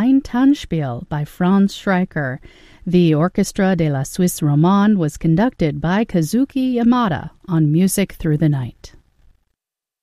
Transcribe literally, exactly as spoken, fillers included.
Ein Tanzspiel by Franz Schreiker. The Orchestra de la Suisse Romande was conducted by Kazuki Yamada on Music Through the Night.